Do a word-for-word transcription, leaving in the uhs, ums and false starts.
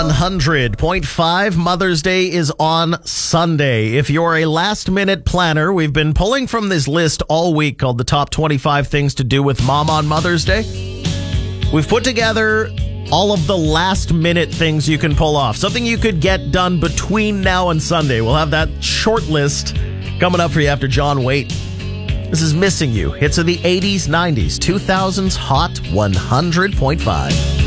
one hundred point five. Mother's Day is on Sunday. If you're a last-minute planner, we've been pulling from this list all week called the top twenty-five things to do with Mom on Mother's Day. We've put together all of the last-minute things you can pull off. Something you could get done between now and Sunday. We'll have that short list coming up for you after John Waite. This is Missing You. Hits of the eighties, nineties, two thousands, Hot one hundred point five.